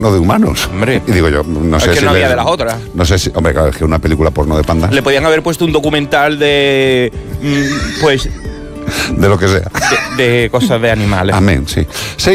no de humanos. Hombre. Y digo yo, no sé Es que si no había de las otras. No sé si, hombre, claro, es que una película porno de pandas, Le podían haber puesto un documental de pues de lo que sea. de cosas de animales. Amén, sí.